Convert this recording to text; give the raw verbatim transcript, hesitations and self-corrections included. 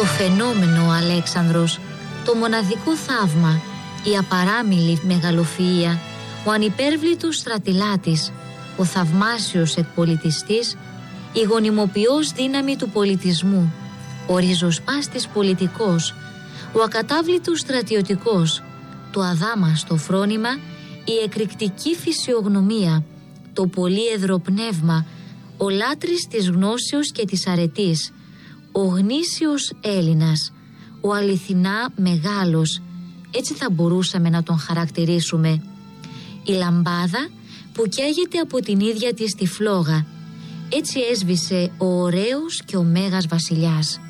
φαινόμενο ο Αλέξανδρος, το μοναδικό θαύμα, η απαράμιλη μεγαλοφυΐα, ο ανυπέρβλητος στρατηλάτης, ο θαυμάσιος εκπολιτιστής, η γονιμοποιός δύναμη του πολιτισμού, ο ριζοσπάστης πολιτικός, ο ακατάβλητος στρατιωτικός, το αδάμαστο φρόνημα, η εκρηκτική φυσιογνωμία, το πολύεδρο πνεύμα, ο λάτρης της γνώσεως και της αρετής, ο γνήσιος Έλληνας, ο αληθινά μεγάλος, έτσι θα μπορούσαμε να τον χαρακτηρίσουμε. Η λαμπάδα που καίγεται από την ίδια της τη φλόγα, έτσι έσβησε ο ωραίος και ο μέγας βασιλιάς.